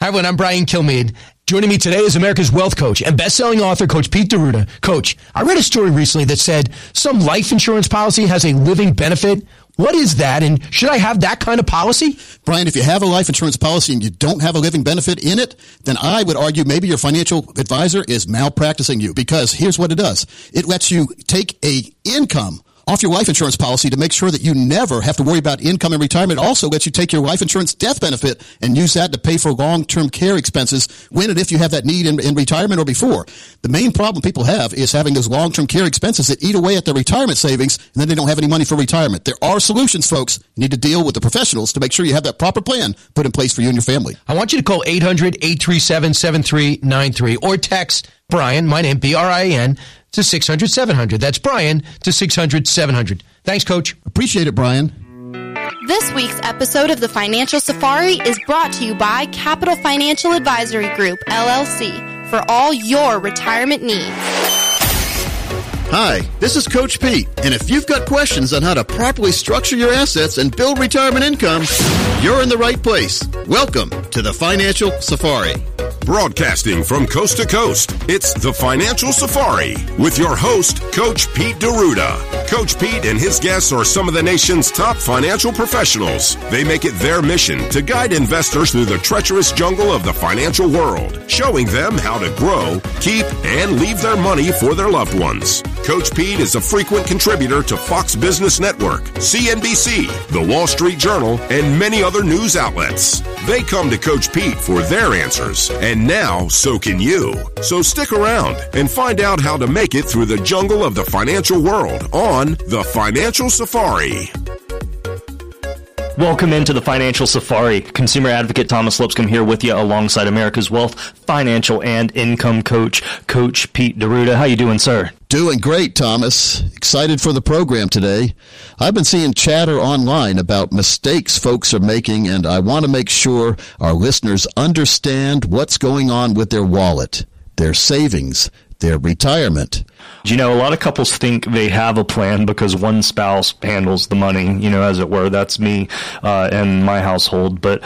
Hi, everyone. I'm Brian Kilmeade. Joining me today is America's Wealth Coach and best-selling author, Coach Pete D'Arruda. Coach, I read a story recently that said some life insurance policy has a living benefit. What is that, and should I have that kind of policy? Brian, if you have a life insurance policy and you don't have a living benefit in it, then I would argue maybe your financial advisor is malpracticing you, because here's what it does. It lets you take a income off your life insurance policy to make sure that you never have to worry about income in retirement. It also lets you take your life insurance death benefit and use that to pay for long-term care expenses when and if you have that need in retirement or before. The main problem people have is having those long-term care expenses that eat away at their retirement savings, and then they don't have any money for retirement. There are solutions, folks. You need to deal with the professionals to make sure you have that proper plan put in place for you and your family. I want you to call 800-837-7393 or text Brian, my name, B-R-I-A-N, to 600-700. That's Brian to 600-700. Thanks, Coach. Appreciate it, Brian. This week's episode of the Financial Safari is brought to you by Capital Financial Advisory Group, LLC, for all your retirement needs. Hi, this is Coach Pete, and if you've got questions on how to properly structure your assets and build retirement income, you're in the right place. Welcome to the Financial Safari. Broadcasting from coast to coast, it's the Financial Safari with your host, Coach Pete D'Arruda. Coach Pete and his guests are some of the nation's top financial professionals. They make it their mission to guide investors through the treacherous jungle of the financial world, showing them how to grow, keep, and leave their money for their loved ones. Coach Pete is a frequent contributor to Fox Business Network, CNBC, The Wall Street Journal, and many other news outlets. They come to Coach Pete for their answers, and now so can you. So stick around and find out how to make it through the jungle of the financial world on the Financial Safari. Welcome into the Financial Safari. Consumer advocate Thomas Lipscomb here with you alongside America's Wealth Financial and Income Coach, Coach Pete D'Arruda. How you doing, sir? Doing great, Thomas. Excited for the program today. I've been seeing chatter online about mistakes folks are making, and I want to make sure our listeners understand what's going on with their wallet, their savings, their retirement. You know, a lot of couples think they have a plan because one spouse handles the money, you know, as it were. That's me and my household. But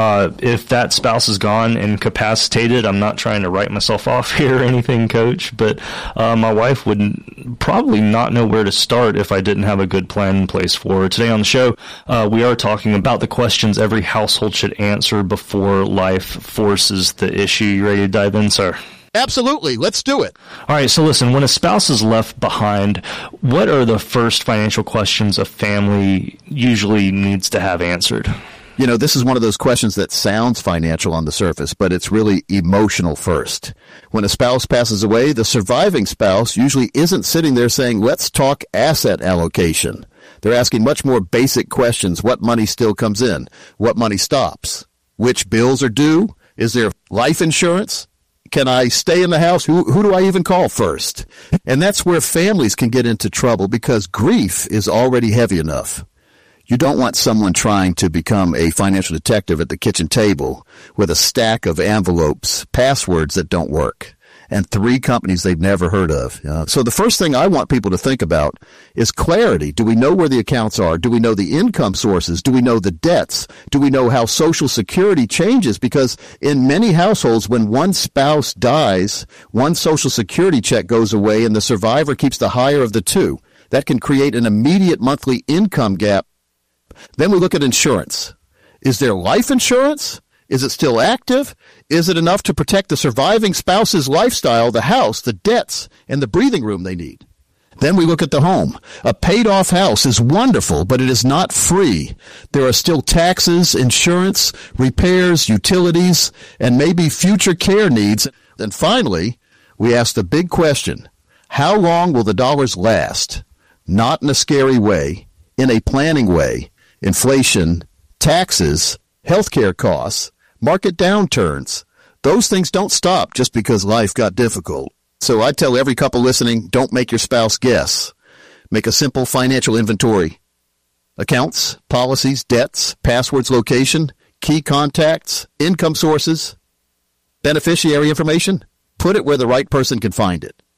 if that spouse is gone, incapacitated, I'm not trying to write myself off here or anything, Coach, but my wife would probably not know where to start if I didn't have a good plan in place for her. Today on the show, we are talking about the questions every household should answer before life forces the issue. You ready to dive in, sir? Absolutely. Let's do it. All right. So listen, when a spouse is left behind, what are the first financial questions a family usually needs to have answered? You know, this is one of those questions that sounds financial on the surface, but it's really emotional first. When a spouse passes away, the surviving spouse usually isn't sitting there saying, let's talk asset allocation. They're asking much more basic questions. What money still comes in? What money stops? Which bills are due? Is there life insurance? Can I stay in the house? Who do I even call first? And that's where families can get into trouble because grief is already heavy enough. You don't want someone trying to become a financial detective at the kitchen table with a stack of envelopes, passwords that don't work, and 3 companies they've never heard of. So the first thing I want people to think about is clarity. Do we know where the accounts are? Do we know the income sources? Do we know the debts? Do we know how Social Security changes? Because in many households, when one spouse dies, one Social Security check goes away and the survivor keeps the higher of the 2. That can create an immediate monthly income gap. Then we look at insurance. Is there life insurance? Is it still active? Is it enough to protect the surviving spouse's lifestyle, the house, the debts, and the breathing room they need? Then we look at the home. A paid-off house is wonderful, but it is not free. There are still taxes, insurance, repairs, utilities, and maybe future care needs. And finally, we ask the big question, how long will the dollars last? Not in a scary way, in a planning way. Inflation, taxes, healthcare costs, market downturns. Those things don't stop just because life got difficult. So I tell every couple listening, don't make your spouse guess. Make a simple financial inventory. Accounts, policies, debts, passwords, location, key contacts, income sources, beneficiary information. Put it where the right person can find it.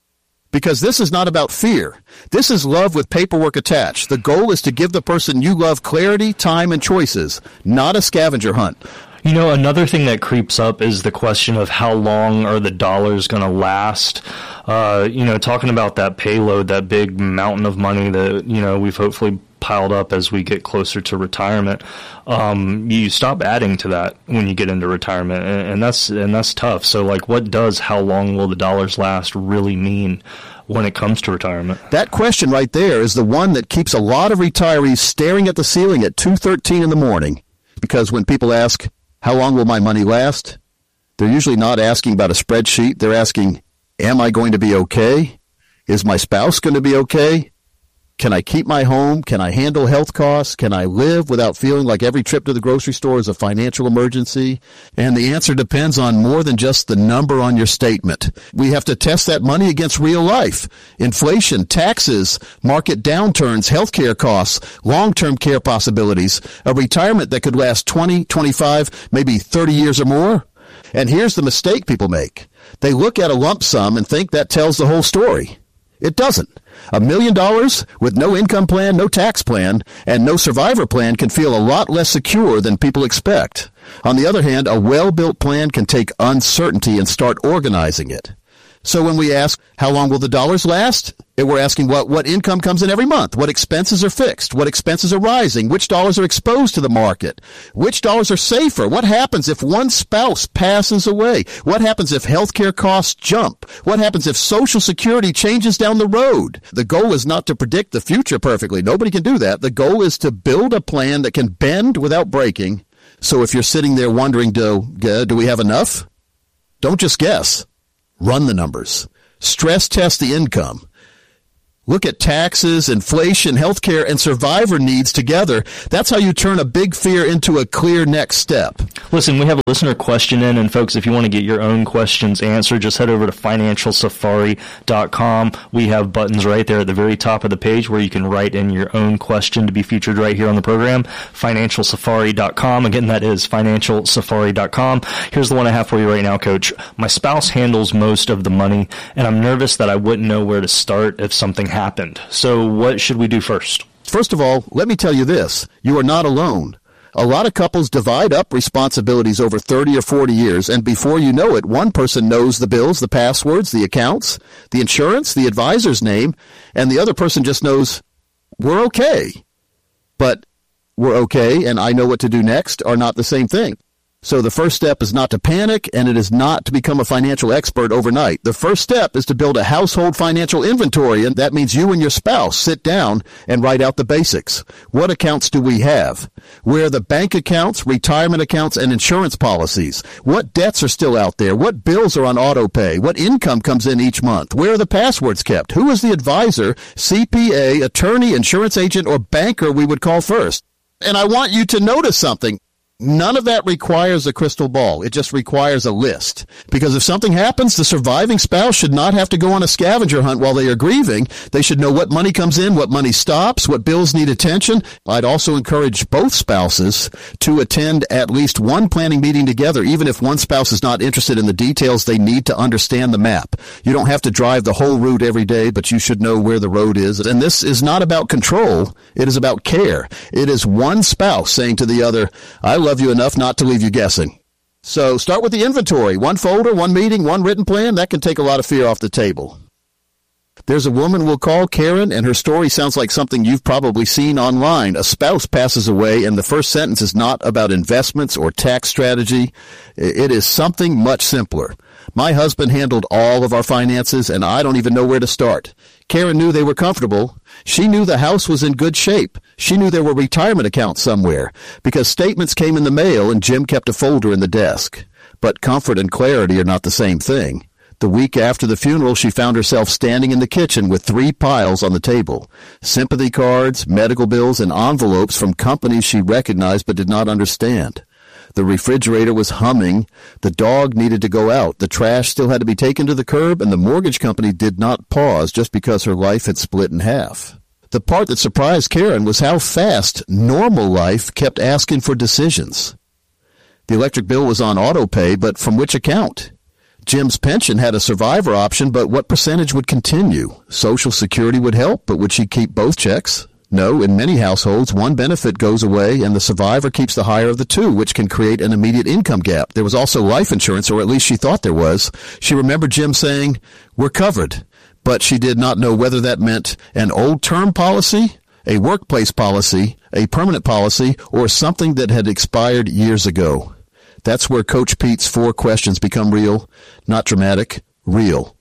Because this is not about fear. This is love with paperwork attached. The goal is to give the person you love clarity, time, and choices, not a scavenger hunt. You know, another thing that creeps up is the question of how long are the dollars going to last. Talking about that payload, that big mountain of money that, we've hopefully piled up as we get closer to retirement. You stop adding to that when you get into retirement, and that's tough. So, what does how long will the dollars last really mean when it comes to retirement? That question right there is the one that keeps a lot of retirees staring at the ceiling at 2:13 in the morning. Because when people ask, how long will my money last? They're usually not asking about a spreadsheet. They're asking, am I going to be okay? Is my spouse going to be okay? Can I keep my home? Can I handle health costs? Can I live without feeling like every trip to the grocery store is a financial emergency? And the answer depends on more than just the number on your statement. We have to test that money against real life. Inflation, taxes, market downturns, healthcare costs, long-term care possibilities, a retirement that could last 20, 25, maybe 30 years or more. And here's the mistake people make. They look at a lump sum and think that tells the whole story. It doesn't. $1 million with no income plan, no tax plan, and no survivor plan can feel a lot less secure than people expect. On the other hand, a well-built plan can take uncertainty and start organizing it. So when we ask, how long will the dollars last? We're asking what income comes in every month, what expenses are fixed, what expenses are rising, which dollars are exposed to the market, which dollars are safer, what happens if one spouse passes away, what happens if healthcare costs jump, what happens if Social Security changes down the road. The goal is not to predict the future perfectly. Nobody can do that. The goal is to build a plan that can bend without breaking. So if you're sitting there wondering, do we have enough? Don't just guess. Run the numbers. Stress test the income. Look at taxes, inflation, healthcare, and survivor needs together. That's how you turn a big fear into a clear next step. Listen, we have a listener question in, and folks, if you want to get your own questions answered, just head over to financialsafari.com. We have buttons right there at the very top of the page where you can write in your own question to be featured right here on the program. Financialsafari.com. Again, that is financialsafari.com. Here's the one I have for you right now, Coach. My spouse handles most of the money, and I'm nervous that I wouldn't know where to start if something happened. So what should we do first? First of all, let me tell you this. You are not alone. A lot of couples divide up responsibilities over 30 or 40 years, and before you know it, one person knows the bills, the passwords, the accounts, the insurance, the advisor's name, and the other person just knows, we're okay. But we're okay and I know what to do next are not the same thing. So the first step is not to panic, and it is not to become a financial expert overnight. The first step is to build a household financial inventory, and that means you and your spouse sit down and write out the basics. What accounts do we have? Where are the bank accounts, retirement accounts, and insurance policies? What debts are still out there? What bills are on auto pay? What income comes in each month? Where are the passwords kept? Who is the advisor, CPA, attorney, insurance agent, or banker we would call first? And I want you to notice something. None of that requires a crystal ball. It just requires a list. Because if something happens, the surviving spouse should not have to go on a scavenger hunt while they are grieving. They should know what money comes in, what money stops, what bills need attention. I'd also encourage both spouses to attend at least one planning meeting together, even if one spouse is not interested in the details. They need to understand the map. You don't have to drive the whole route every day, but you should know where the road is. And this is not about control. It is about care. It is one spouse saying to the other, I love you enough not to leave you guessing. So start with the inventory. One folder, one meeting, one written plan. That can take a lot of fear off the table. There's a woman we'll call Karen, and her story sounds like something you've probably seen online. A spouse passes away, and the first sentence is not about investments or tax strategy. It is something much simpler. My husband handled all of our finances, and I don't even know where to start. Karen knew they were comfortable. She knew the house was in good shape. She knew there were retirement accounts somewhere, because statements came in the mail and Jim kept a folder in the desk. But comfort and clarity are not the same thing. The week after the funeral, she found herself standing in the kitchen with 3 piles on the table. Sympathy cards, medical bills, and envelopes from companies she recognized but did not understand. The refrigerator was humming. The dog needed to go out. The trash still had to be taken to the curb, and the mortgage company did not pause just because her life had split in half. The part that surprised Karen was how fast normal life kept asking for decisions. The electric bill was on auto pay, but from which account? Jim's pension had a survivor option, but what percentage would continue? Social Security would help, but would she keep both checks? No, in many households, one benefit goes away and the survivor keeps the higher of the two, which can create an immediate income gap. There was also life insurance, or at least she thought there was. She remembered Jim saying, "We're covered," but she did not know whether that meant an old-term policy, a workplace policy, a permanent policy, or something that had expired years ago. That's where Coach Pete's 4 questions become real, not dramatic, real.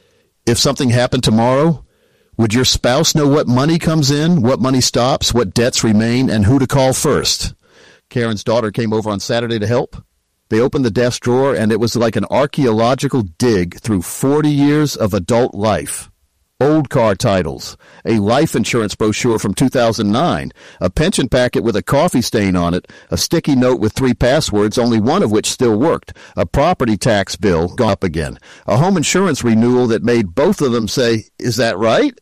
If something happened tomorrow, would your spouse know what money comes in, what money stops, what debts remain, and who to call first? Karen's daughter came over on Saturday to help. They opened the desk drawer, and it was like an archaeological dig through 40 years of adult life. Old car titles, a life insurance brochure from 2009, a pension packet with a coffee stain on it, a sticky note with 3 passwords, only one of which still worked, a property tax bill gone up again, a home insurance renewal that made both of them say, "Is that right?"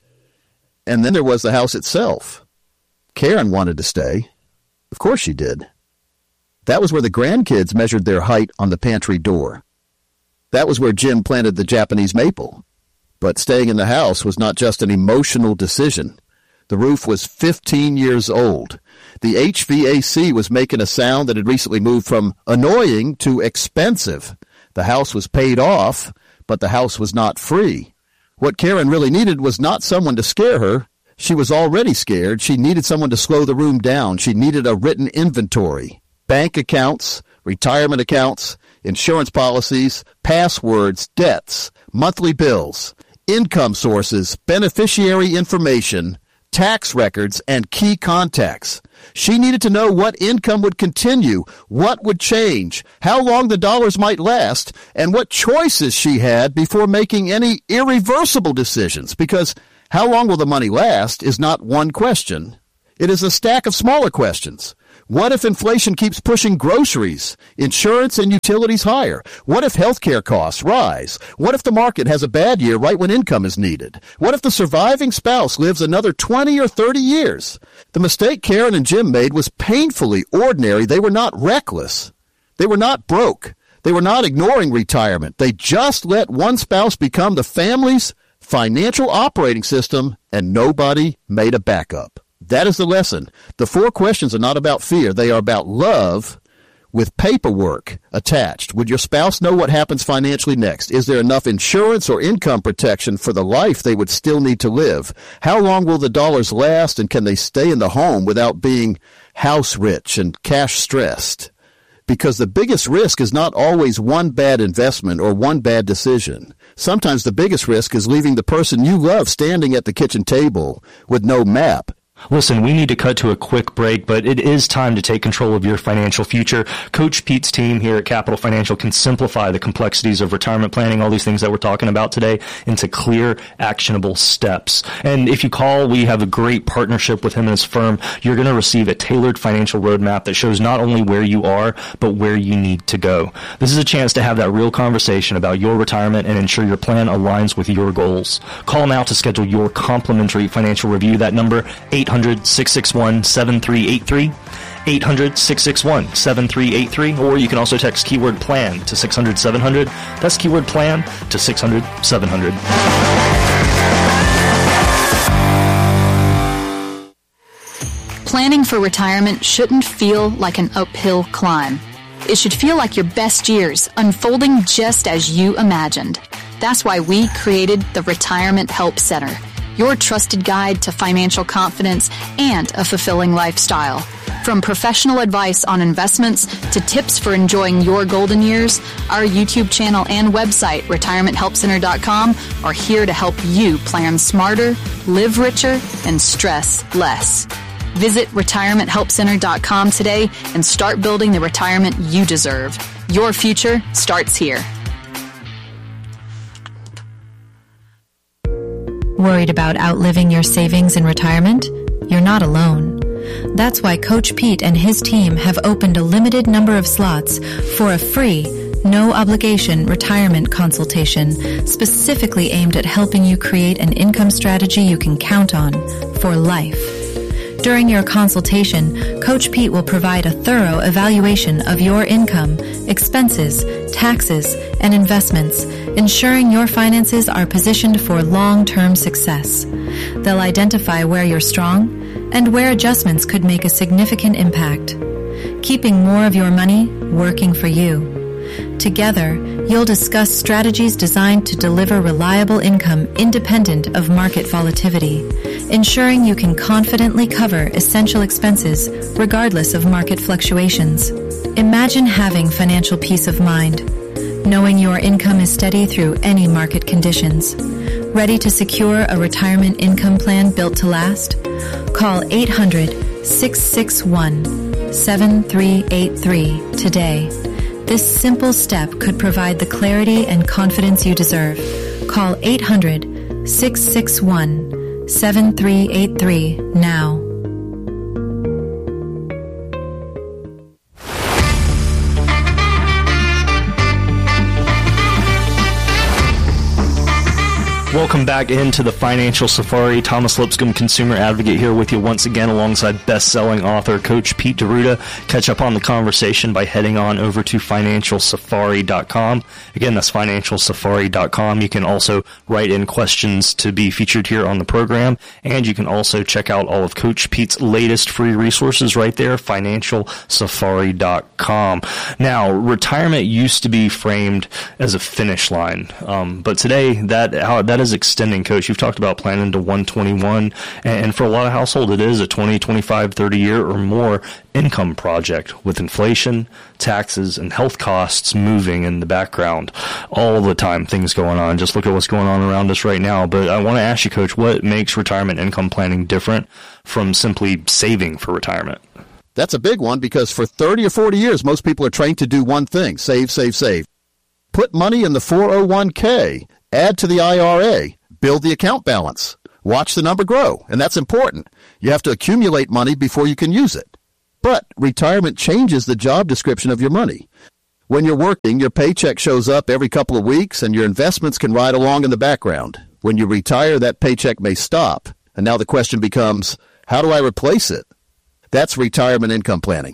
And then there was the house itself. Karen wanted to stay. Of course she did. That was where the grandkids measured their height on the pantry door. That was where Jim planted the Japanese maple. But staying in the house was not just an emotional decision. The roof was 15 years old. The HVAC was making a sound that had recently moved from annoying to expensive. The house was paid off, but the house was not free. What Karen really needed was not someone to scare her. She was already scared. She needed someone to slow the room down. She needed a written inventory. Bank accounts, retirement accounts, insurance policies, passwords, debts, monthly bills, income sources, beneficiary information, tax records, and key contacts. She needed to know what income would continue, what would change, how long the dollars might last, and what choices she had before making any irreversible decisions, because how long will the money last is not one question. It is a stack of smaller questions. What if inflation keeps pushing groceries, insurance, and utilities higher? What if healthcare costs rise? What if the market has a bad year right when income is needed? What if the surviving spouse lives another 20 or 30 years? The mistake Karen and Jim made was painfully ordinary. They were not reckless. They were not broke. They were not ignoring retirement. They just let one spouse become the family's financial operating system, and nobody made a backup. That is the lesson. The 4 questions are not about fear. They are about love with paperwork attached. Would your spouse know what happens financially next? Is there enough insurance or income protection for the life they would still need to live? How long will the dollars last, and can they stay in the home without being house rich and cash stressed? Because the biggest risk is not always one bad investment or one bad decision. Sometimes the biggest risk is leaving the person you love standing at the kitchen table with no map. Listen, we need to cut to a quick break, but it is time to take control of your financial future. Coach Pete's team here at Capital Financial can simplify the complexities of retirement planning, all these things that we're talking about today, into clear, actionable steps. And if you call, we have a great partnership with him and his firm. You're going to receive a tailored financial roadmap that shows not only where you are, but where you need to go. This is a chance to have that real conversation about your retirement and ensure your plan aligns with your goals. Call now to schedule your complimentary financial review. That number, 800-661-7383, 800-661-7383, or you can also text keyword plan to 600-700. That's keyword plan to 600-700. Planning for retirement shouldn't feel like an uphill climb. It should feel like your best years, unfolding just as you imagined. That's why we created the Retirement Help Center, your trusted guide to financial confidence and a fulfilling lifestyle. From professional advice on investments to tips for enjoying your golden years, our YouTube channel and website, retirementhelpcenter.com, are here to help you plan smarter, live richer, and stress less. Visit retirementhelpcenter.com today and start building the retirement you deserve. Your future starts here. Worried about outliving your savings in retirement? You're not alone. That's why Coach Pete and his team have opened a limited number of slots for a free, no-obligation retirement consultation specifically aimed at helping you create an income strategy you can count on for life. During your consultation, Coach Pete will provide a thorough evaluation of your income, expenses, taxes, and investments, ensuring your finances are positioned for long-term success. They'll identify where you're strong and where adjustments could make a significant impact, keeping more of your money working for you. Together, you'll discuss strategies designed to deliver reliable income independent of market volatility, ensuring you can confidently cover essential expenses regardless of market fluctuations. Imagine having financial peace of mind, knowing your income is steady through any market conditions. Ready to secure a retirement income plan built to last? Call 800-661-7383 today. This simple step could provide the clarity and confidence you deserve. Call 800-661-7383 now. Welcome back into the Financial Safari. Thomas Lipscomb, consumer advocate, here with you once again alongside best-selling author Coach Pete D'Arruda. Catch up on the conversation by heading on over to financialsafari.com. Again, that's financialsafari.com. You can also write in questions to be featured here on the program, and you can also check out all of Coach Pete's latest free resources right there, financialsafari.com. Now, retirement used to be framed as a finish line, but today that is extending, Coach. You've talked about planning to 121, and for a lot of households, it is a 20, 25, 30 year or more income project with inflation, taxes, and health costs moving in the background all the time. Things going on. Just look at what's going on around us right now. But I want to ask you, Coach, what makes retirement income planning different from simply saving for retirement? That's a big one, because for 30 or 40 years, most people are trained to do one thing: save, save, save. Put money in the 401k. Add to the IRA, build the account balance, watch the number grow, and that's important. You have to accumulate money before you can use it. But retirement changes the job description of your money. When you're working, your paycheck shows up every couple of weeks, and your investments can ride along in the background. When you retire, that paycheck may stop, and now the question becomes, how do I replace it? That's retirement income planning.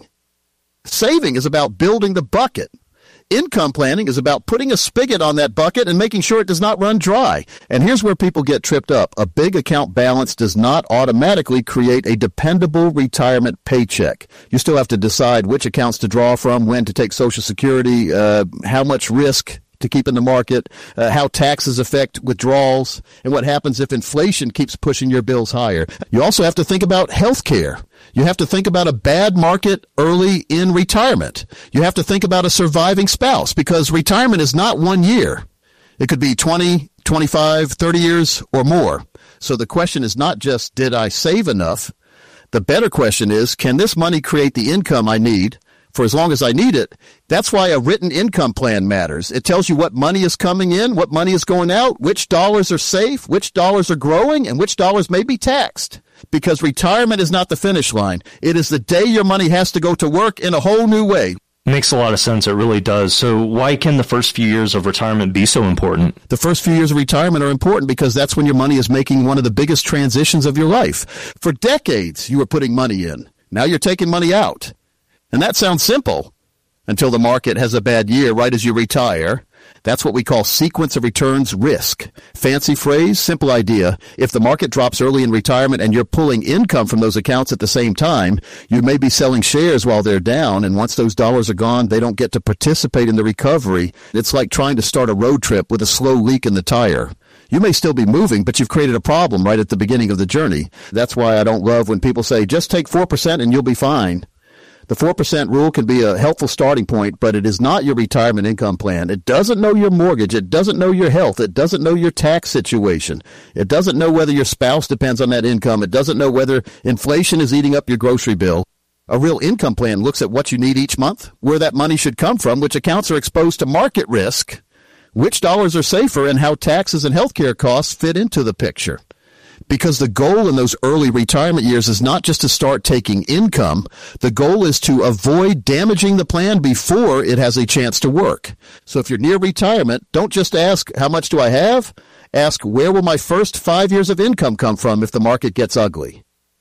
Saving is about building the bucket. Income planning is about putting a spigot on that bucket and making sure it does not run dry. And here's where people get tripped up. A big account balance does not automatically create a dependable retirement paycheck. You still have to decide which accounts to draw from, when to take Social Security, how much risk to keep in the market, how taxes affect withdrawals, and what happens if inflation keeps pushing your bills higher. You also have to think about health care. You have to think about a bad market early in retirement. You have to think about a surviving spouse, because retirement is not 1 year. It could be 20, 25, 30 years or more. So the question is not just, did I save enough? The better question is, can this money create the income I need for as long as I need it? That's why a written income plan matters. It tells you what money is coming in, what money is going out, which dollars are safe, which dollars are growing, and which dollars may be taxed. Because retirement is not the finish line. It is the day your money has to go to work in a whole new way. Makes a lot of sense. It really does. So why can the first few years of retirement be so important? The first few years of retirement are important because that's when your money is making one of the biggest transitions of your life. For decades, you were putting money in. Now you're taking money out. And that sounds simple until the market has a bad year right as you retire. That's what we call sequence of returns risk. Fancy phrase, simple idea. If the market drops early in retirement and you're pulling income from those accounts at the same time, you may be selling shares while they're down, and once those dollars are gone, they don't get to participate in the recovery. It's like trying to start a road trip with a slow leak in the tire. You may still be moving, but you've created a problem right at the beginning of the journey. That's why I don't love when people say, just take 4% and you'll be fine. The 4% rule can be a helpful starting point, but it is not your retirement income plan. It doesn't know your mortgage. It doesn't know your health. It doesn't know your tax situation. It doesn't know whether your spouse depends on that income. It doesn't know whether inflation is eating up your grocery bill. A real income plan looks at what you need each month, where that money should come from, which accounts are exposed to market risk, which dollars are safer, and how taxes and healthcare costs fit into the picture. Because the goal in those early retirement years is not just to start taking income. The goal is to avoid damaging the plan before it has a chance to work. So if you're near retirement, don't just ask, how much do I have? Ask, where will my first 5 years of income come from if the market gets ugly?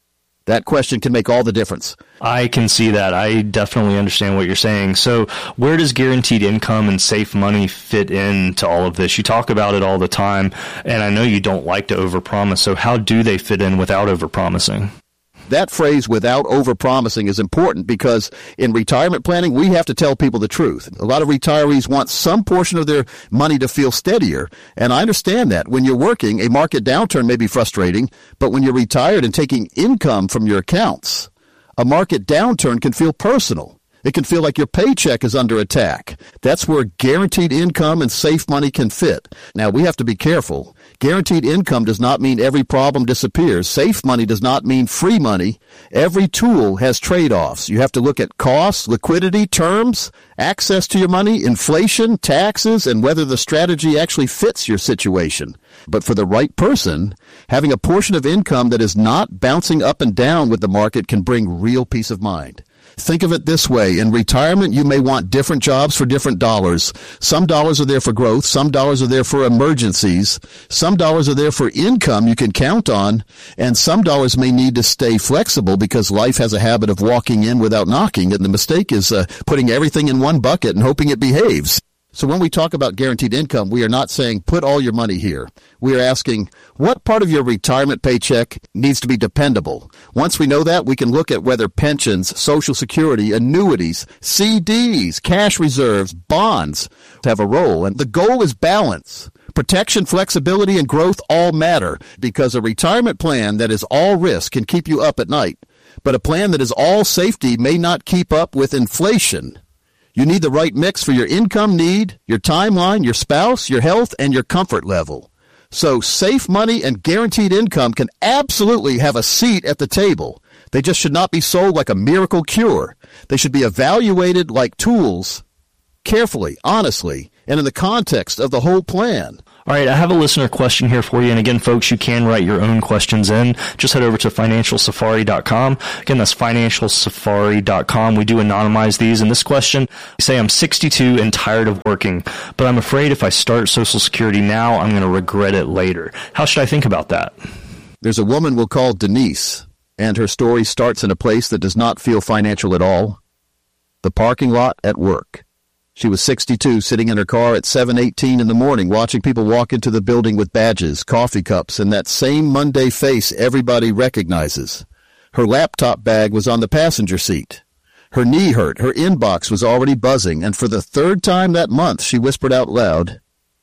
That question can make all the difference. I can see that. I definitely understand what you're saying. So where does guaranteed income and safe money fit into all of this? You talk about it all the time, and I know you don't like to overpromise. So how do they fit in without overpromising? That phrase, without overpromising, is important because in retirement planning, we have to tell people the truth. A lot of retirees want some portion of their money to feel steadier, and I understand that. When you're working, a market downturn may be frustrating, but when you're retired and taking income from your accounts, a market downturn can feel personal. It can feel like your paycheck is under attack. That's where guaranteed income and safe money can fit. Now, we have to be careful. Guaranteed income does not mean every problem disappears. Safe money does not mean free money. Every tool has trade-offs. You have to look at costs, liquidity, terms, access to your money, inflation, taxes, and whether the strategy actually fits your situation. But for the right person, having a portion of income that is not bouncing up and down with the market can bring real peace of mind. Think of it this way. In retirement, you may want different jobs for different dollars. Some dollars are there for growth. Some dollars are there for emergencies. Some dollars are there for income you can count on. And some dollars may need to stay flexible because life has a habit of walking in without knocking. And the mistake is putting everything in one bucket and hoping it behaves. So when we talk about guaranteed income, we are not saying put all your money here. We are asking what part of your retirement paycheck needs to be dependable. Once we know that, we can look at whether pensions, Social Security, annuities, CDs, cash reserves, bonds have a role. And the goal is balance. Protection, flexibility, and growth all matter because a retirement plan that is all risk can keep you up at night. But a plan that is all safety may not keep up with inflation. You need the right mix for your income need, your timeline, your spouse, your health, and your comfort level. So safe money and guaranteed income can absolutely have a seat at the table. They just should not be sold like a miracle cure. They should be evaluated like tools, carefully, honestly, and in the context of the whole plan. All right, I have a listener question here for you. And again, folks, you can write your own questions in. Just head over to financialsafari.com. Again, that's financialsafari.com. We do anonymize these. And this question, say I'm 62 and tired of working, but I'm afraid if I start Social Security now, I'm going to regret it later. How should I think about that? There's a woman we'll call Denise, and her story starts in a place that does not feel financial at all. The parking lot at work. She was 62, sitting in her car at 7:18 in the morning, watching people walk into the building with badges, coffee cups, and that same Monday face everybody recognizes. Her laptop bag was on the passenger seat. Her knee hurt, her inbox was already buzzing, and for the third time that month, she whispered out loud,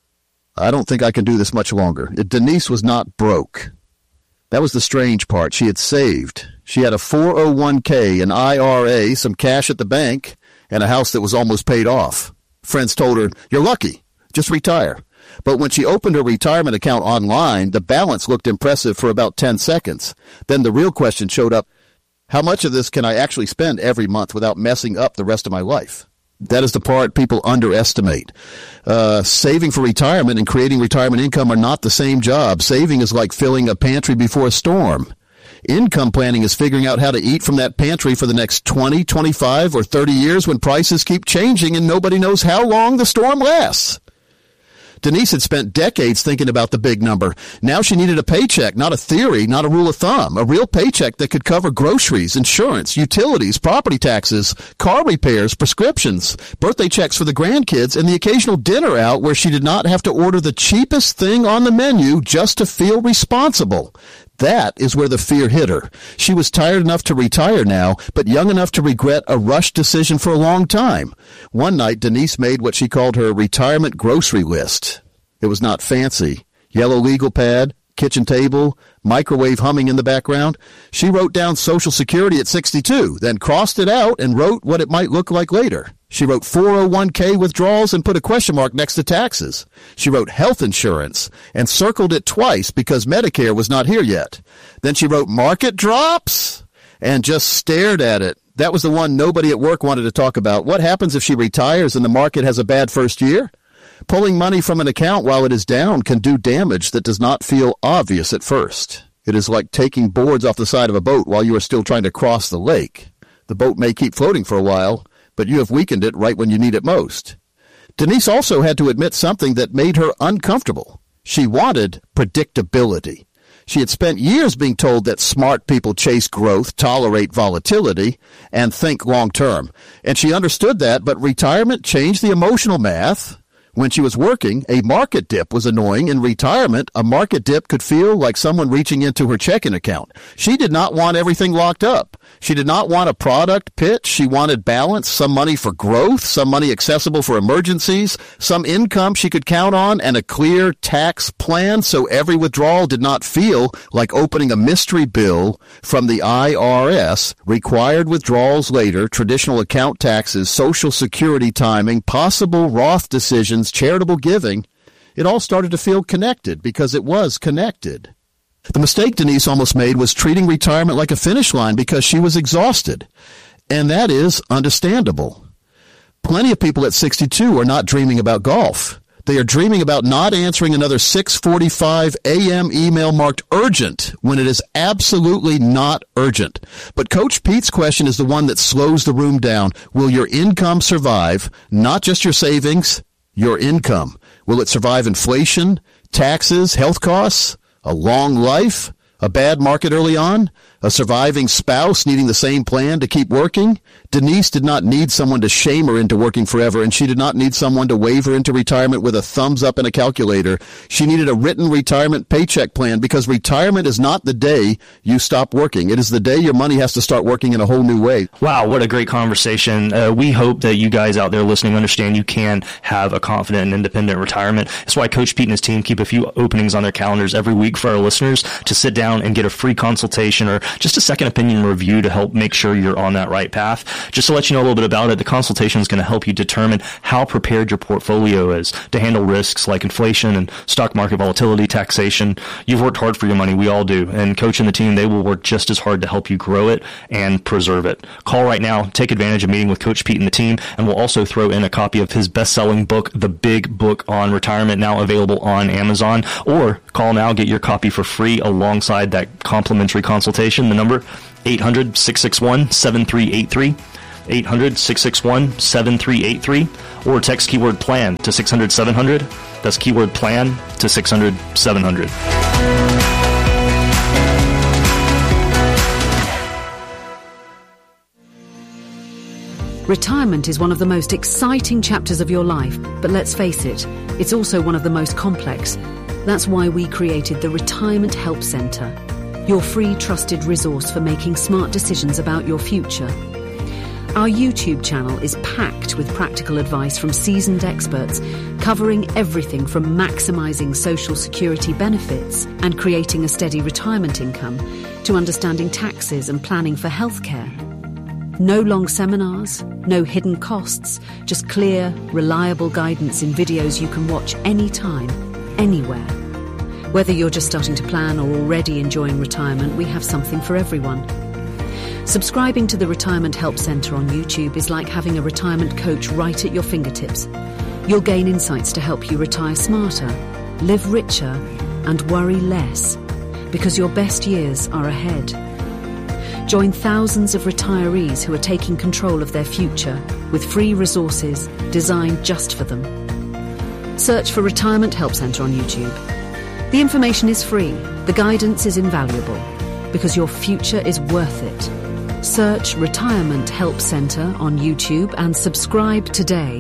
"I don't think I can do this much longer." Denise was not broke. That was the strange part. She had saved. She had a 401k, an IRA, some cash at the bank, and a house that was almost paid off. Friends told her, "You're lucky. Just retire." But when she opened her retirement account online, the balance looked impressive for about 10 seconds. Then the real question showed up. How much of this can I actually spend every month without messing up the rest of my life? That is the part people underestimate. Saving for retirement and creating retirement income are not the same job. Saving is like filling a pantry before a storm. Income planning is figuring out how to eat from that pantry for the next 20, 25, or 30 years when prices keep changing and nobody knows how long the storm lasts. Denise had spent decades thinking about the big number. Now she needed a paycheck, not a theory, not a rule of thumb, a real paycheck that could cover groceries, insurance, utilities, property taxes, car repairs, prescriptions, birthday checks for the grandkids, and the occasional dinner out where she did not have to order the cheapest thing on the menu just to feel responsible. That is where the fear hit her. She was tired enough to retire now, but young enough to regret a rushed decision for a long time. One night, Denise made what she called her retirement grocery list. It was not fancy. Yellow legal pad, kitchen table, microwave humming in the background. She wrote down Social Security at 62, then crossed it out and wrote what it might look like later. She wrote 401k withdrawals and put a question mark next to taxes. She wrote health insurance and circled it twice because Medicare was not here yet. Then she wrote market drops and just stared at it. That was the one nobody at work wanted to talk about. What happens if she retires and the market has a bad first year? Pulling money from an account while it is down can do damage that does not feel obvious at first. It is like taking boards off the side of a boat while you are still trying to cross the lake. The boat may keep floating for a while, but you have weakened it right when you need it most. Denise also had to admit something that made her uncomfortable. She wanted predictability. She had spent years being told that smart people chase growth, tolerate volatility, and think long term. And she understood that, but retirement changed the emotional math. When she was working, a market dip was annoying. In retirement, a market dip could feel like someone reaching into her checking account. She did not want everything locked up. She did not want a product pitch. She wanted balance, some money for growth, some money accessible for emergencies, some income she could count on, and a clear tax plan so every withdrawal did not feel like opening a mystery bill from the IRS. Required withdrawals later, traditional account taxes, Social Security timing, possible Roth decisions, charitable giving, it all started to feel connected because it was connected. The mistake Denise almost made was treating retirement like a finish line because she was exhausted. And that is understandable. Plenty of people at 62 are not dreaming about golf. They are dreaming about not answering another 6:45 a.m. email marked urgent when it is absolutely not urgent. But Coach Pete's question is the one that slows the room down. Will your income survive? Not just your savings, your income. Will it survive inflation, taxes, health costs, a long life, a bad market early on, a surviving spouse needing the same plan to keep working? Denise did not need someone to shame her into working forever, and she did not need someone to wave her into retirement with a thumbs up and a calculator. She needed a written retirement paycheck plan because retirement is not the day you stop working. It is the day your money has to start working in a whole new way. Wow, what a great conversation. We hope that you guys out there listening understand you can have a confident and independent retirement. That's why Coach Pete and his team keep a few openings on their calendars every week for our listeners to sit down and get a free consultation or just a second opinion review to help make sure you're on that right path. Just to let you know a little bit about it, the consultation is going to help you determine how prepared your portfolio is to handle risks like inflation and stock market volatility, taxation. You've worked hard for your money. We all do. And Coach and the team, they will work just as hard to help you grow it and preserve it. Call right now. Take advantage of meeting with Coach Pete and the team. And we'll also throw in a copy of his best-selling book, The Big Book on Retirement, now available on Amazon. Or call now, get your copy for free alongside that complimentary consultation. The number 800-661-7383, 800-661-7383, or text keyword plan to 600-700. That's keyword plan to 600-700. Retirement is one of the most exciting chapters of your life, but let's face it, it's also one of the most complex. That's why we created the Retirement Help Centre, your free trusted resource for making smart decisions about your future. Our YouTube channel is packed with practical advice from seasoned experts covering everything from maximising Social Security benefits and creating a steady retirement income to understanding taxes and planning for healthcare. No long seminars, no hidden costs, just clear, reliable guidance in videos you can watch anytime, anywhere. Whether you're just starting to plan or already enjoying retirement, we have something for everyone. Subscribing to the Retirement Help Centre on YouTube is like having a retirement coach right at your fingertips. You'll gain insights to help you retire smarter, live richer, and worry less, because your best years are ahead. Join thousands of retirees who are taking control of their future with free resources designed just for them. Search for Retirement Help Centre on YouTube. The information is free, the guidance is invaluable, because your future is worth it. Search Retirement Help Centre on YouTube and subscribe today.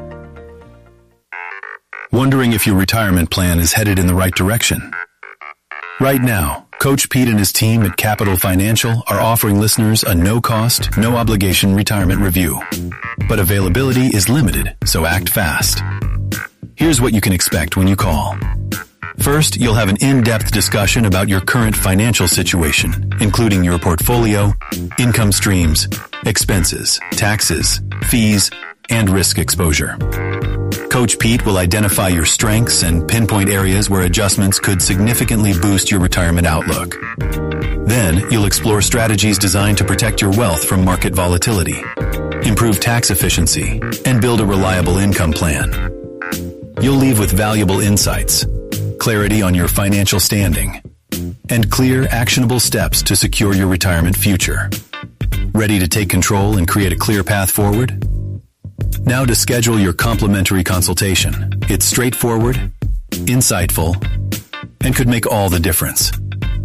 Wondering if your retirement plan is headed in the right direction? Right now, Coach Pete and his team at Capital Financial are offering listeners a no-cost, no-obligation retirement review. But availability is limited, so act fast. Here's what you can expect when you call. First, you'll have an in-depth discussion about your current financial situation, including your portfolio, income streams, expenses, taxes, fees, and risk exposure. Coach Pete will identify your strengths and pinpoint areas where adjustments could significantly boost your retirement outlook. Then, you'll explore strategies designed to protect your wealth from market volatility, improve tax efficiency, and build a reliable income plan. You'll leave with valuable insights, clarity on your financial standing, and clear, actionable steps to secure your retirement future. Ready to take control and create a clear path forward? Now to schedule your complimentary consultation. It's straightforward, insightful, and could make all the difference.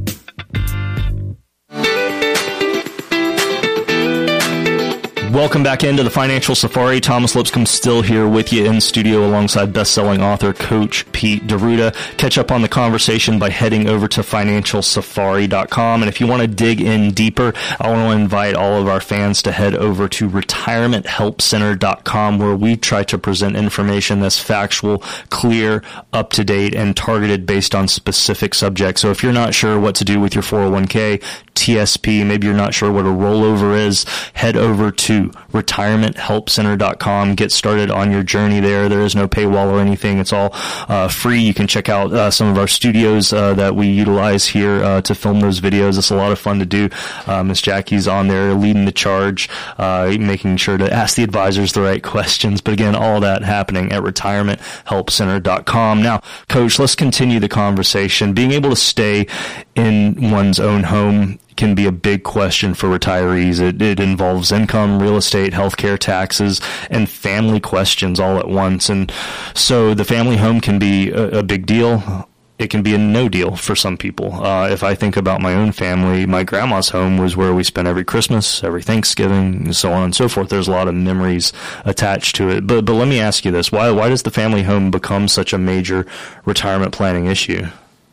Welcome back into the Financial Safari. Thomas Lipscomb still here with you in studio alongside best-selling author Coach Pete D'Arruda. Catch up on the conversation by heading over to financialsafari.com. And if you want to dig in deeper, I want to invite all of our fans to head over to retirementhelpcenter.com, where we try to present information that's factual, clear, up-to-date, and targeted based on specific subjects. So if you're not sure what to do with your 401k, TSP, maybe you're not sure what a rollover is, head over to retirementhelpcenter.com. Get started on your journey there. There is no paywall or anything. It's all free. You can check out some of our studios that we utilize here to film those videos. It's a lot of fun to do. Miss Jackie's on there leading the charge, making sure to ask the advisors the right questions. But again, all that happening at retirementhelpcenter.com. Now, Coach, let's continue the conversation. Being able to stay in one's own home can be a big question for retirees. It involves income, real estate, healthcare, taxes, and family questions all at once. And so the family home can be a big deal. It can be a no deal for some people. If I think about my own family, my grandma's home was where we spent every Christmas, every Thanksgiving, and so on and so forth. There's a lot of memories attached to it. But let me ask you this. Why does the family home become such a major retirement planning issue?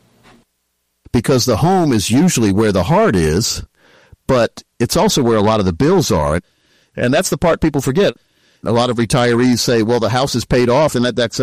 Because the home is usually where the heart is, but it's also where a lot of the bills are. And that's the part people forget. A lot of retirees say, well, the house is paid off, and that's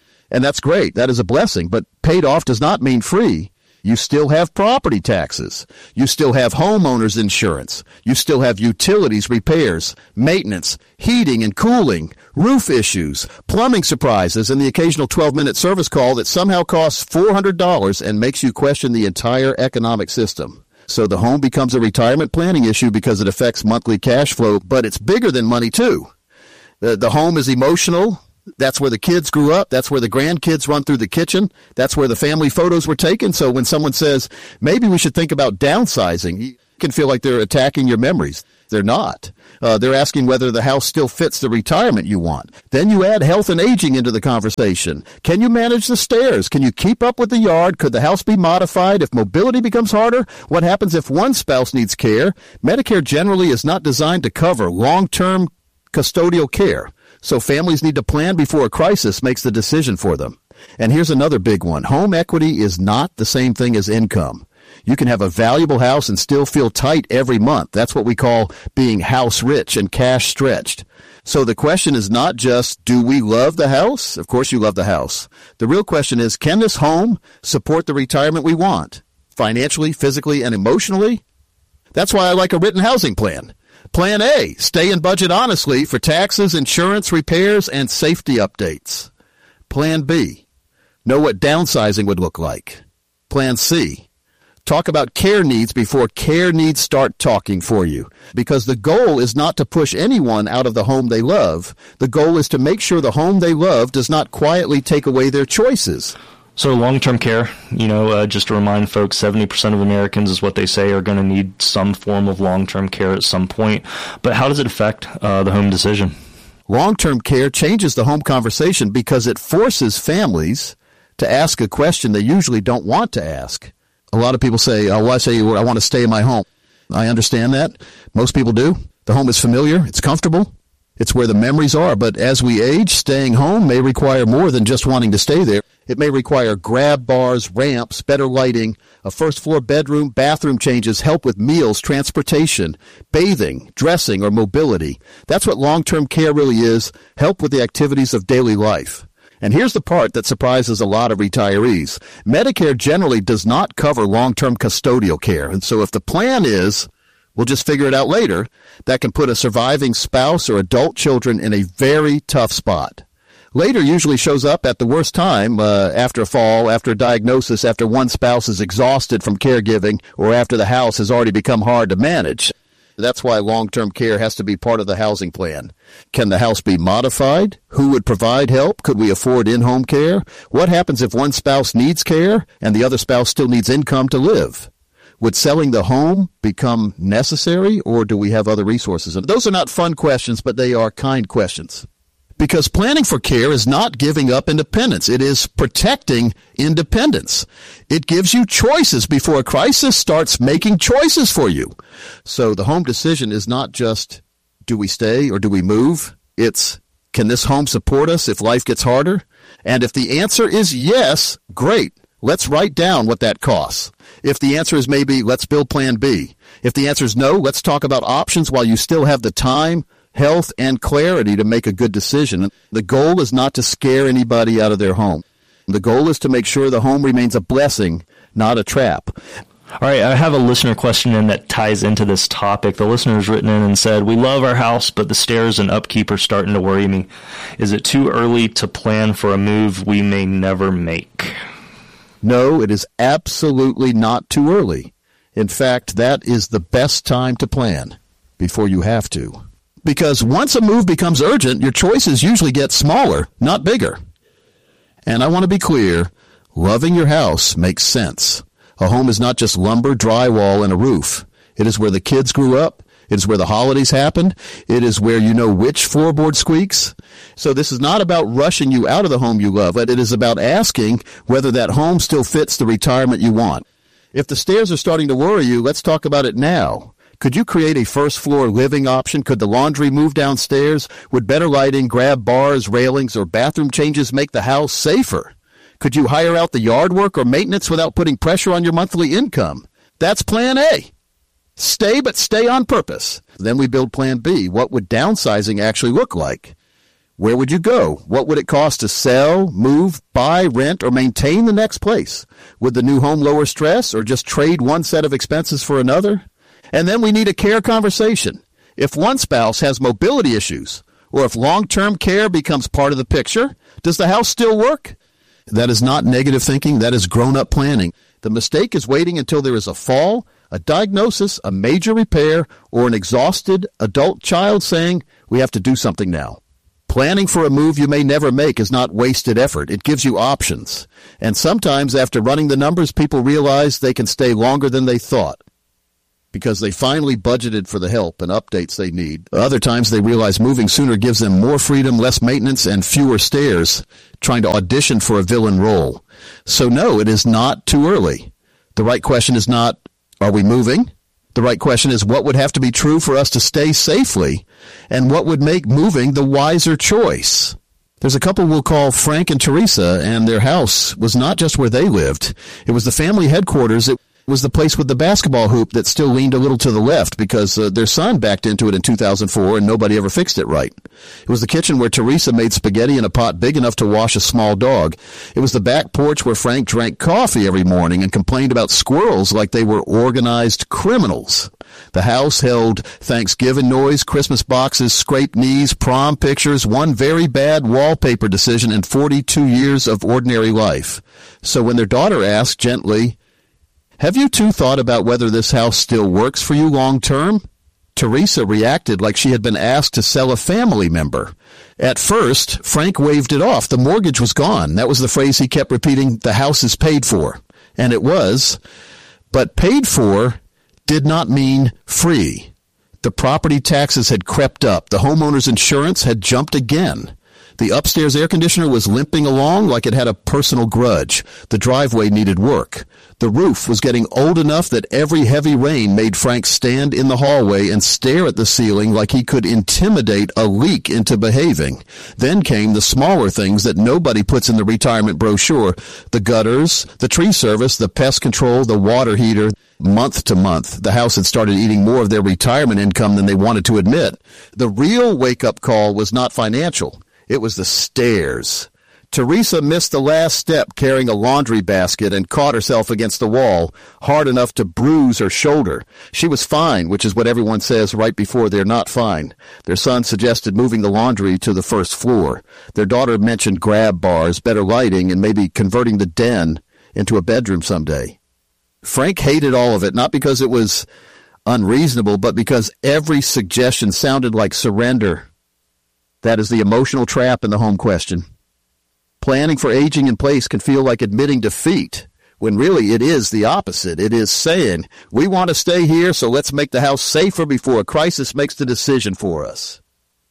great. That is a blessing. But paid off does not mean free. You still have property taxes. You still have homeowners insurance. You still have utilities repairs, maintenance, heating and cooling, roof issues, plumbing surprises, and the occasional 12-minute service call that somehow costs $400 and makes you question the entire economic system. So the home becomes a retirement planning issue because it affects monthly cash flow, but it's bigger than money too. The home is emotional. That's where the kids grew up. That's where the grandkids run through the kitchen. That's where the family photos were taken. So when someone says, maybe we should think about downsizing, you can feel like they're attacking your memories. They're not. They're asking whether the house still fits the retirement you want. Then you add health and aging into the conversation. Can you manage the stairs? Can you keep up with the yard? Could the house be modified if mobility becomes harder? What happens if one spouse needs care? Medicare generally is not designed to cover long-term custodial care. So families need to plan before a crisis makes the decision for them. And here's another big one. Home equity is not the same thing as income. You can have a valuable house and still feel tight every month. That's what we call being house rich and cash stretched. So the question is not just, do we love the house? Of course you love the house. The real question is, can this home support the retirement we want? Financially, physically, and emotionally? That's why I like a written housing plan. Plan A, stay and budget honestly for taxes, insurance, repairs, and safety updates. Plan B, know what downsizing would look like. Plan C, talk about care needs before care needs start talking for you. Because the goal is not to push anyone out of the home they love. The goal is to make sure the home they love does not quietly take away their choices. So long-term care, just to remind folks, 70% of Americans is what they say are going to need some form of long-term care at some point. But how does it affect the home decision? Long-term care changes the home conversation because it forces families to ask a question they usually don't want to ask. A lot of people say, I want to stay in my home. I understand that. Most people do. The home is familiar. It's comfortable. It's where the memories are. But as we age, staying home may require more than just wanting to stay there. It may require grab bars, ramps, better lighting, a first-floor bedroom, bathroom changes, help with meals, transportation, bathing, dressing, or mobility. That's what long-term care really is, help with the activities of daily life. And here's the part that surprises a lot of retirees. Medicare generally does not cover long-term custodial care. And so if the plan is, we'll just figure it out later, that can put a surviving spouse or adult children in a very tough spot. Later usually shows up at the worst time, after a fall, after a diagnosis, after one spouse is exhausted from caregiving, or after the house has already become hard to manage. That's why long-term care has to be part of the housing plan. Can the house be modified? Who would provide help? Could we afford in-home care? What happens if one spouse needs care and the other spouse still needs income to live? Would selling the home become necessary, or do we have other resources? And those are not fun questions, but they are kind questions. Because planning for care is not giving up independence. It is protecting independence. It gives you choices before a crisis starts making choices for you. So the home decision is not just, do we stay or do we move? It's, can this home support us if life gets harder? And if the answer is yes, great. Let's write down what that costs. If the answer is maybe, let's build plan B. If the answer is no, let's talk about options while you still have the time, health, and clarity to make a good decision. The goal is not to scare anybody out of their home. The goal is to make sure the home remains a blessing, not a trap. All right, I have a listener question in that ties into this topic. The listener has written in and said, we love our house, but the stairs and upkeep are starting to worry me. Is it too early to plan for a move we may never make? No, it is absolutely not too early. In fact, that is the best time to plan before you have to. Because once a move becomes urgent, your choices usually get smaller, not bigger. And I want to be clear, loving your house makes sense. A home is not just lumber, drywall, and a roof. It is where the kids grew up. It is where the holidays happened. It is where you know which floorboard squeaks. So this is not about rushing you out of the home you love, but it is about asking whether that home still fits the retirement you want. If the stairs are starting to worry you, let's talk about it now. Could you create a first-floor living option? Could the laundry move downstairs? Would better lighting, grab bars, railings, or bathroom changes make the house safer? Could you hire out the yard work or maintenance without putting pressure on your monthly income? That's plan A. Stay, but stay on purpose. Then we build plan B. What would downsizing actually look like? Where would you go? What would it cost to sell, move, buy, rent, or maintain the next place? Would the new home lower stress or just trade one set of expenses for another? And then we need a care conversation. If one spouse has mobility issues, or if long-term care becomes part of the picture, does the house still work? That is not negative thinking. That is grown-up planning. The mistake is waiting until there is a fall, a diagnosis, a major repair, or an exhausted adult child saying, we have to do something now. Planning for a move you may never make is not wasted effort. It gives you options. And sometimes after running the numbers, people realize they can stay longer than they thought because they finally budgeted for the help and updates they need. Other times they realize moving sooner gives them more freedom, less maintenance, and fewer stairs trying to audition for a villain role. So no, it is not too early. The right question is not, are we moving? The right question is, what would have to be true for us to stay safely? And what would make moving the wiser choice? There's a couple we'll call Frank and Teresa, and their house was not just where they lived. It was the family headquarters. It was the place with the basketball hoop that still leaned a little to the left because their son backed into it in 2004 and nobody ever fixed it right. It was the kitchen where Teresa made spaghetti in a pot big enough to wash a small dog. It was the back porch where Frank drank coffee every morning and complained about squirrels like they were organized criminals. The house held Thanksgiving noise, Christmas boxes, scraped knees, prom pictures, one very bad wallpaper decision, and 42 years of ordinary life. So when their daughter asked gently, have you two thought about whether this house still works for you long term? Teresa reacted like she had been asked to sell a family member. At first, Frank waved it off. The mortgage was gone. That was the phrase he kept repeating, the house is paid for. And it was. But paid for did not mean free. The property taxes had crept up. The homeowner's insurance had jumped again. The upstairs air conditioner was limping along like it had a personal grudge. The driveway needed work. The roof was getting old enough that every heavy rain made Frank stand in the hallway and stare at the ceiling like he could intimidate a leak into behaving. Then came the smaller things that nobody puts in the retirement brochure. The gutters, the tree service, the pest control, the water heater. Month to month, the house had started eating more of their retirement income than they wanted to admit. The real wake-up call was not financial. It was the stairs. Teresa missed the last step carrying a laundry basket and caught herself against the wall, hard enough to bruise her shoulder. She was fine, which is what everyone says right before they're not fine. Their son suggested moving the laundry to the first floor. Their daughter mentioned grab bars, better lighting, and maybe converting the den into a bedroom someday. Frank hated all of it, not because it was unreasonable, but because every suggestion sounded like surrender. That is the emotional trap in the home question. Planning for aging in place can feel like admitting defeat, when really it is the opposite. It is saying, we want to stay here, so let's make the house safer before a crisis makes the decision for us.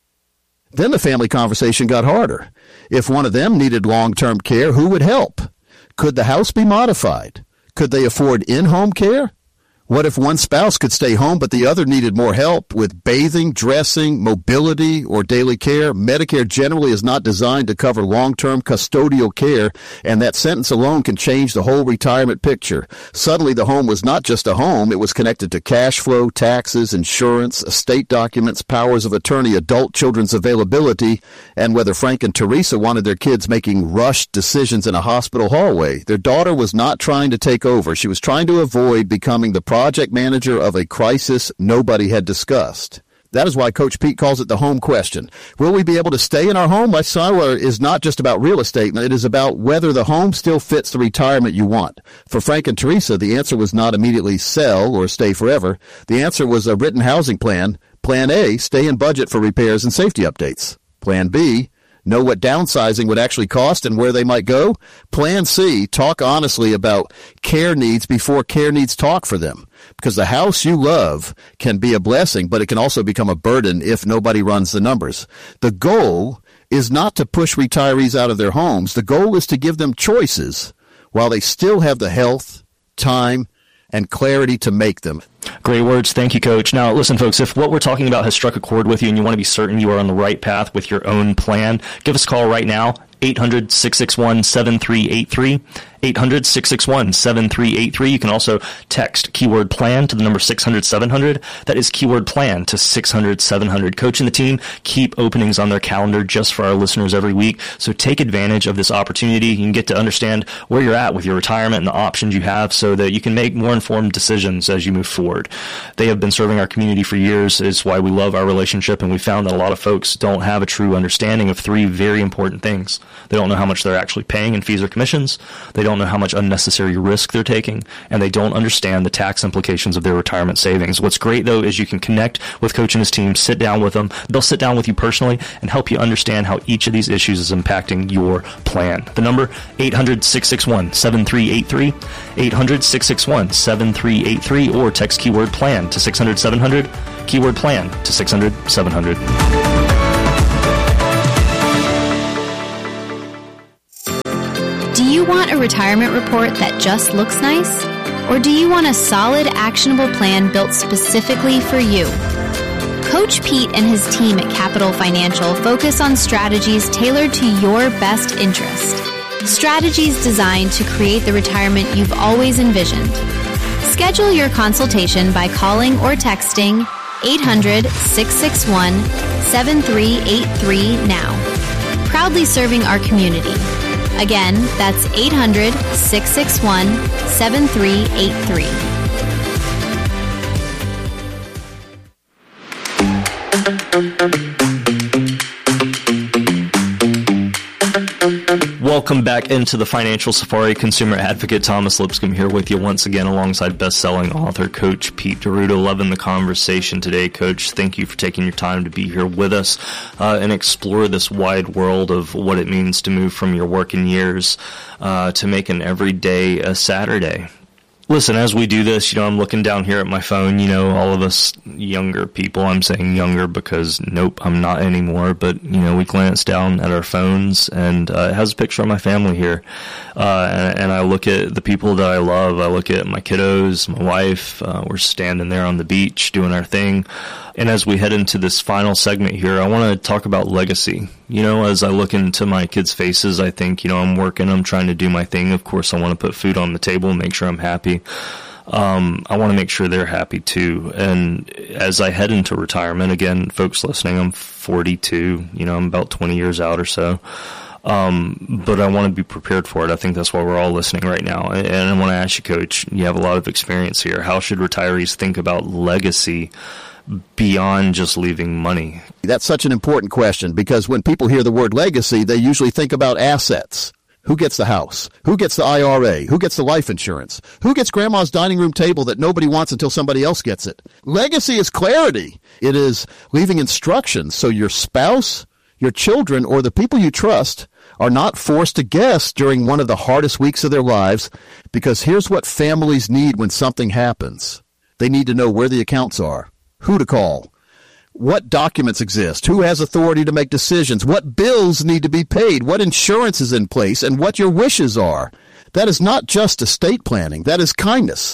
Then the family conversation got harder. If one of them needed long-term care, who would help? Could the house be modified? Could they afford in-home care? What if one spouse could stay home but the other needed more help with bathing, dressing, mobility, or daily care? Medicare generally is not designed to cover long-term custodial care, and that sentence alone can change the whole retirement picture. Suddenly, the home was not just a home. It was connected to cash flow, taxes, insurance, estate documents, powers of attorney, adult children's availability, and whether Frank and Teresa wanted their kids making rushed decisions in a hospital hallway. Their daughter was not trying to take over. She was trying to avoid becoming the project manager of a crisis nobody had discussed. That is why Coach Pete calls it the home question. Will we be able to stay in our home? Lifestyle is not just about real estate. It is about whether the home still fits the retirement you want. For Frank and Teresa, the answer was not immediately sell or stay forever. The answer was a written housing plan. Plan A, stay in budget for repairs and safety updates. Plan B, know what downsizing would actually cost and where they might go. Plan C, talk honestly about care needs before care needs talk for them. Because the house you love can be a blessing, but it can also become a burden if nobody runs the numbers. The goal is not to push retirees out of their homes. The goal is to give them choices while they still have the health, time, and clarity to make them. Great words. Thank you, Coach. Now, listen, folks, if what we're talking about has struck a chord with you and you want to be certain you are on the right path with your own plan, give us a call right now, 800-661-7383. 800-661-7383. You can also text keyword plan to the number 600-700. That is keyword plan to 600-700. Coach and the team keep openings on their calendar just for our listeners every week. So take advantage of this opportunity. You can get to understand where you're at with your retirement and the options you have so that you can make more informed decisions as you move forward. They have been serving our community for years. It's why we love our relationship, and we found that a lot of folks don't have a true understanding of three very important things. They don't know how much they're actually paying in fees or commissions. They don't know how much unnecessary risk they're taking, and they don't understand the tax implications of their retirement savings. What's great, though, is you can connect with Coach and his team, sit down with them. They'll sit down with you personally and help you understand how each of these issues is impacting your plan. The number, 800-661-7383, 800-661-7383, or text keyword plan to 600-700, keyword plan to 600-700. Do you want a retirement report that just looks nice? Or do you want a solid, actionable plan built specifically for you? Coach Pete and his team at Capital Financial focus on strategies tailored to your best interest. Strategies designed to create the retirement you've always envisioned. Schedule your consultation by calling or texting 800-661-7383 now. Proudly serving our community. Again, that's 800-661-7383. Welcome back into the Financial Safari. Consumer advocate Thomas Lipscomb here with you once again alongside best-selling author Coach Pete D'Arruda. Loving the conversation today, Coach. Thank you for taking your time to be here with us and explore this wide world of what it means to move from your working years to make an everyday a Saturday. Listen, as we do this, I'm looking down here at my phone, all of us younger people, I'm saying younger because nope, I'm not anymore, but, we glance down at our phones and it has a picture of my family here. And I look at the people that I love. I look at my kiddos, my wife, we're standing there on the beach doing our thing. And as we head into this final segment here, I want to talk about legacy. As I look into my kids' faces, I think, I'm working, I'm trying to do my thing. Of course, I want to put food on the table and make sure I'm happy. I want to make sure they're happy too. And as I head into retirement, again, folks listening, I'm 42, I'm about 20 years out or so. But I want to be prepared for it. I think that's why we're all listening right now. And I want to ask you, Coach, you have a lot of experience here. How should retirees think about legacy beyond just leaving money? That's such an important question because when people hear the word legacy, they usually think about assets. Who gets the house? Who gets the IRA? Who gets the life insurance? Who gets grandma's dining room table that nobody wants until somebody else gets it? Legacy is clarity. It is leaving instructions so your spouse, your children, or the people you trust are not forced to guess during one of the hardest weeks of their lives, because here's what families need when something happens. They need to know where the accounts are, who to call, what documents exist, who has authority to make decisions, what bills need to be paid, what insurance is in place, and what your wishes are. That is not just estate planning. That is kindness.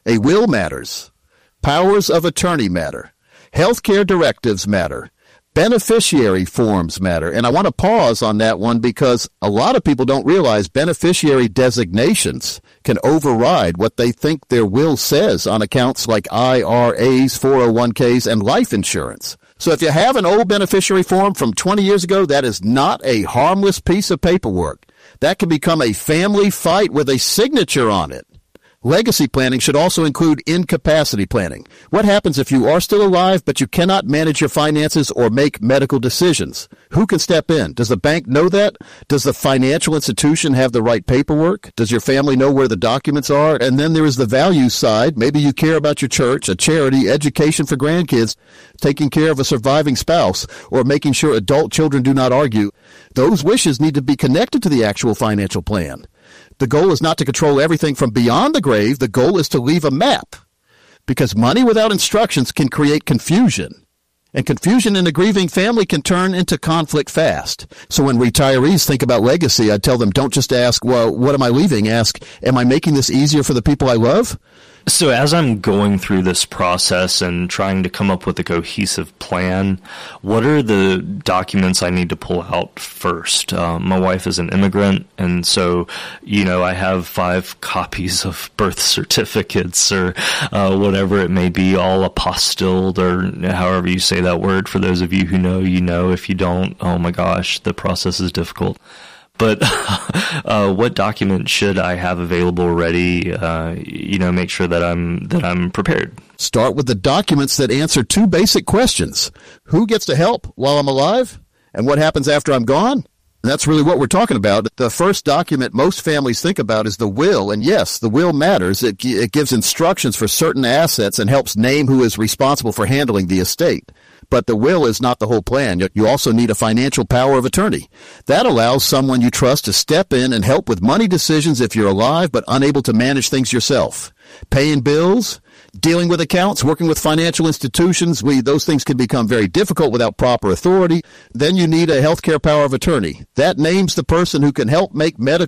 A will matters. Powers of attorney matter. Healthcare directives matter. Beneficiary forms matter. And I want to pause on that one because a lot of people don't realize beneficiary designations can override what they think their will says on accounts like IRAs, 401ks, and life insurance. So if you have an old beneficiary form from 20 years ago, that is not a harmless piece of paperwork. That can become a family fight with a signature on it. Legacy planning should also include incapacity planning. What happens if you are still alive, but you cannot manage your finances or make medical decisions? Who can step in? Does the bank know that? Does the financial institution have the right paperwork? Does your family know where the documents are? And then there is the value side. Maybe you care about your church, a charity, education for grandkids, taking care of a surviving spouse, or making sure adult children do not argue. Those wishes need to be connected to the actual financial plan. The goal is not to control everything from beyond the grave. The goal is to leave a map, because money without instructions can create confusion. And confusion in a grieving family can turn into conflict fast. So when retirees think about legacy, I tell them, don't just ask, well, what am I leaving? Ask, am I making this easier for the people I love? So as I'm going through this process and trying to come up with a cohesive plan, what are the documents I need to pull out first? My wife is an immigrant, and so, I have 5 copies of birth certificates or whatever it may be, all apostilled, or however you say that word. For those of you who know, you know. If you don't, oh my gosh, the process is difficult. But what document should I have available ready? Make sure that I'm prepared. Start with the documents that answer 2 basic questions: who gets to help while I'm alive, and what happens after I'm gone? And that's really what we're talking about. The first document most families think about is the will, and yes, the will matters. It gives instructions for certain assets and helps name who is responsible for handling the estate. But the will is not the whole plan. You also need a financial power of attorney. That allows someone you trust to step in and help with money decisions if you're alive but unable to manage things yourself. Paying bills, dealing with accounts, working with financial institutions, those things can become very difficult without proper authority. Then you need a healthcare power of attorney. That names the person who can help make medical